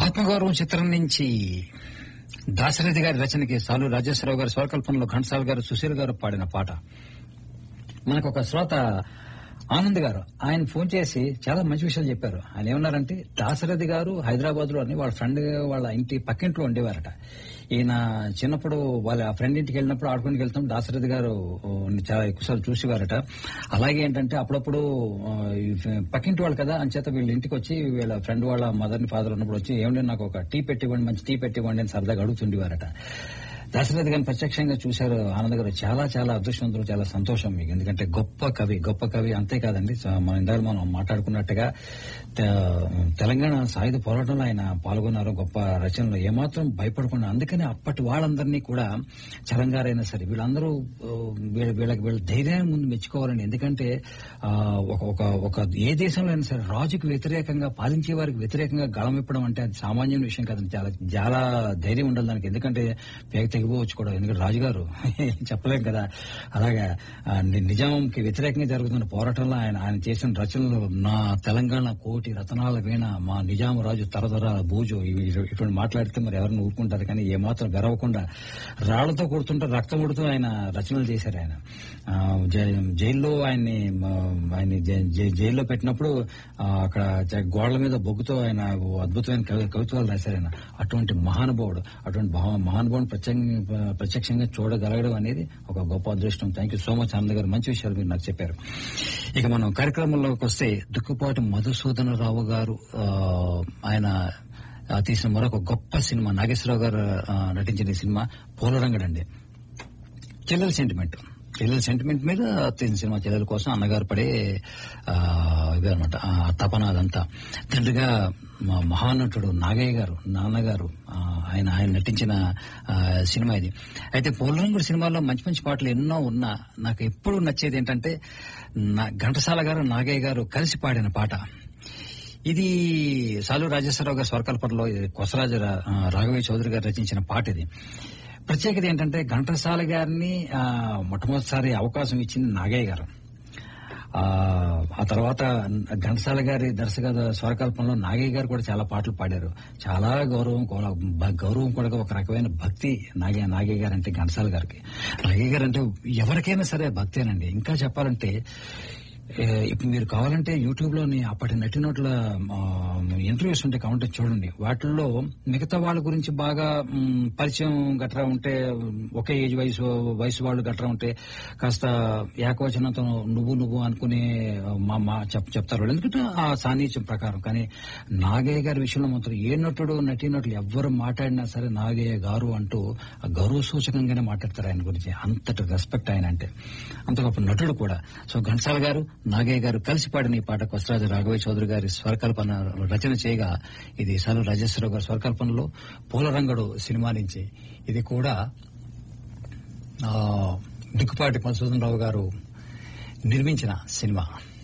ఆత్మగౌరవం చిత్రం నుంచి దాశరథి గారి రచనకి సాలు రాజేశ్వరరావు గారి స్వరకల్పనలో ఘంటసాల గారు సుశీల్ గారు పాడిన పాట. మనకు ఒక శ్రోత ఆనంద్ గారు ఆయన ఫోన్ చేసి చాలా మంచి విషయాలు చెప్పారు. ఆయన ఏమన్నారంటే దాశరథి గారు హైదరాబాద్ లో వాళ్ళ ఫ్రెండ్ వాళ్ళ ఇంటి పక్కింట్లో ఉండేవారట. ఈయన చిన్నప్పుడు వాళ్ళ ఫ్రెండ్ ఇంటికి వెళ్ళినప్పుడు ఆడుకుని వెళ్తాం దాశరథి గారు చాలా ఎక్కువసార్లు చూసేవారట. అలాగే ఏంటంటే అప్పుడప్పుడు పక్కింటి వాళ్ళు కదా అంచేత వీళ్ళ ఇంటికి వచ్చి వీళ్ళ ఫ్రెండ్ వాళ్ళ మదర్ ని ఫాదర్ ఉన్నప్పుడు వచ్చి ఏమంటే నాకు ఒక టీ పెట్టివ్వండి, మంచి టీ పెట్టివ్వండి అని సరదాగా అడుగుతుండేవారట. దాశరథి గారిని ప్రత్యక్షంగా చూశారు ఆనంద్ గారు. చాలా చాలా అదృష్టవంతులు, చాలా సంతోషం మీకు. ఎందుకంటే గొప్ప కవి అంతేకాదండి. ఇందాక మనం మాట్లాడుకున్నట్టుగా తెలంగాణ సాయుధ పోరాటంలో ఆయన పాల్గొన్నారు. గొప్ప రచనలు ఏమాత్రం భయపడకుండా. అందుకని అప్పటి వాళ్ళందరినీ కూడా చలంగారైనా సరే వీళ్ళందరూ వీళ్ళ ధైర్యాన్ని ముందు మెచ్చుకోవాలని. ఎందుకంటే ఒక ఏ దేశంలో అయినా సరే రాజుకు వ్యతిరేకంగా పాలించే వారికి వ్యతిరేకంగా గళం ఇప్పడం అంటే అది సామాన్యమైన విషయం కాదండి. చాలా చాలా ధైర్యం ఉండాలి దానికి. ఎందుకంటే తెగిపోవచ్చు కూడా. ఎందుకంటే రాజుగారు చెప్పలేం కదా. అలాగా నిజాంకి వ్యతిరేకంగా జరుగుతున్న పోరాటంలో ఆయన చేసిన రచనలు నా తెలంగాణ కోటి రతనాల వీణ, మా నిజాం రాజు తరతరాల బూజు, ఇటువంటి మాట్లాడితే మరి ఎవరిని ఊరుకుంటారు. కానీ ఏమాత్రం గెరవకుండా రాళ్లతో కొడుతుంటే రక్తం ఉడుతూ ఆయన రచనలు చేశారు. ఆయన జైల్లో ఆయన్ని జైల్లో పెట్టినప్పుడు అక్కడ గోడల మీద బొగ్గుతో ఆయన అద్భుతమైన కవిత్వాలు రాశారు. ఆయన అటువంటి మహానుభావుడు. అటువంటి మహానుభావుడు ప్రత్యక్షంగా చూడగలగడం అనేది ఒక గొప్ప అదృష్టం. Thank you so much Anand గారు. మంచి విషయాలు మీరు నాకు చెప్పారు. ఇక మనం కార్యక్రమంలోకి వస్తే దుక్కుపాటి మధుసూదనరావు గారు ఆయన తీసిన మరొక గొప్ప సినిమా నాగేశ్వరరావు గారు నటించిన సినిమా పోలరంగడండి. చెల్లెల సెంటిమెంట్ మీద తీసిన సినిమా. చెల్లెల కోసం అన్నగారు పడే ఇదనమాట తపన అదంతా. తండ్రిగా మహానటుడు నాగయ్య గారు, నాన్నగారు ఆయన నటించిన సినిమా ఇది. అయితే పోలరంగుడు సినిమాలో మంచి మంచి పాటలు ఎన్నో ఉన్నా నాకు ఎప్పుడు నచ్చేది ఏంటంటే ఘంటసాల గారు నాగయ్య గారు కలిసి పాడిన పాట. ఇది సాలు రాజేశ్వరరావు గారి స్వరకల్పనలో కొసరాజు రాఘవయ్య చౌదరి గారు రచించిన పాట. ఇది ప్రత్యేకత ఏంటంటే ఘంటసాల గారిని మొట్టమొదటిసారి అవకాశం ఇచ్చింది నాగయ్య గారు. ఆ తర్వాత ఘంటసాల గారి దర్శక స్వరకల్పనలో నాగయ్య గారు కూడా చాలా పాటలు పాడారు. చాలా గౌరవం కూడా ఒక రకమైన భక్తి నాగయ్య గారు అంటే ఘంటసాల గారికి. నాగయ్య గారు అంటే ఎవరికైనా సరే భక్తేనండి. ఇంకా చెప్పాలంటే ఇప్పుడు మీరు కావాలంటే యూట్యూబ్ లోని అప్పటి నటినటుల ఇంటర్వ్యూస్ ఉంటే కావాలంటే చూడండి. వాటిల్లో మిగతా వాళ్ళ గురించి బాగా పరిచయం గట్రా ఉంటే, ఒకే ఏజ్ వయసు వాళ్ళు గట్రా ఉంటే కాస్త ఏకవచనంతో నువ్వు అనుకునే చెప్తారు. ఎందుకంటే ఆ సాన్నిధ్యం ప్రకారం. కానీ నాగయ్య గారి విషయంలో మాత్రం ఏ నటులు ఎవ్వరు మాట్లాడినా సరే నాగయ్య గారు అంటూ గౌరవ సూచకంగానే మాట్లాడతారు ఆయన గురించి. అంతటి రెస్పెక్ట్ ఆయన అంటే. అంత గొప్ప నటుడు కూడా. సో ఘంటసాల గారు నాగయ్య గారు కలిసి పాడిన ఈ పాట కొసరాజు రాఘవయ్య చౌదరి గారి స్వరకల్పన రచన చేయగా ఇది సాలు రాజేశ్వరరావు గారి స్వరకల్పనలో పోలరంగడు సినిమా నుంచి. ఇది కూడా దుక్కుపాటి మధుసూదనరావు గారు నిర్మించిన సినిమా.